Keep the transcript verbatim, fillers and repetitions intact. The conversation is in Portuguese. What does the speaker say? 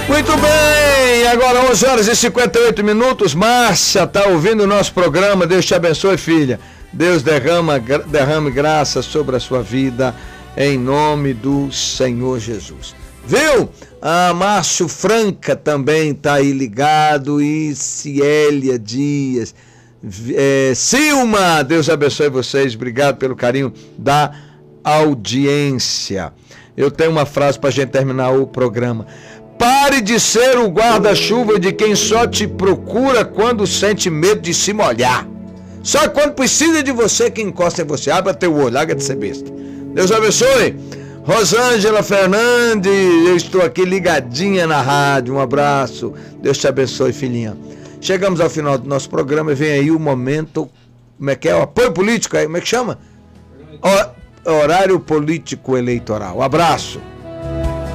Muito bem, agora onze horas e cinquenta e oito minutos. Márcia tá ouvindo o nosso programa. Deus te abençoe, filha. Deus derrama, derrame graça sobre a sua vida, em nome do Senhor Jesus. Viu? A Márcio Franca também tá aí ligado, e Cielia Dias, é, Silma, Deus abençoe vocês, obrigado pelo carinho da audiência. Eu tenho uma frase para a gente terminar o programa. Pare de ser o guarda-chuva de quem só te procura quando sente medo de se molhar. Só quando precisa de você que encosta em você. Abra teu olho, larga de ser besta. Deus abençoe. Rosângela Fernandes, eu estou aqui ligadinha na rádio. Um abraço. Deus te abençoe, filhinha. Chegamos ao final do nosso programa e vem aí o momento, como é que é? O apoio político aí, como é que chama? O, horário político eleitoral. Um abraço.